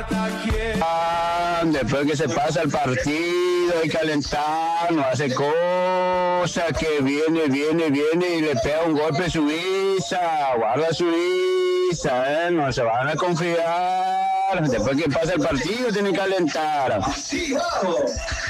Después que se pasa el partido hay que calentar, no hace cosa que viene y le pega un golpe a Suiza, guarda Suiza, no se van a confiar, después que pasa el partido tienen que calentar.